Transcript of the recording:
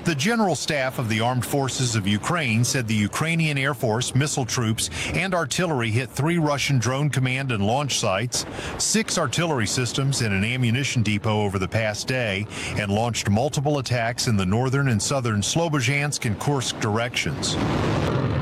The General Staff of the Armed Forces of Ukraine said the Ukrainian Air Force, missile troops, and artillery hit 3 Russian drone command and launch sites, 6 artillery systems, and an ammunition depot over the past day, and launched multiple attacks in the northern and southern Slobozhansk and Kursk directions.